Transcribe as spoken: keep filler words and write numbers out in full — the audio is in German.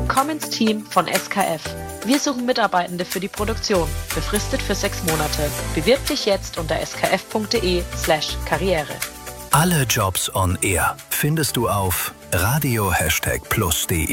Komm ins Team von S K F. Wir suchen Mitarbeitende für die Produktion, befristet für sechs Monate. Bewirb dich jetzt unter skf.de slash Karriere. Alle Jobs on Air findest du auf radio plus punkt de.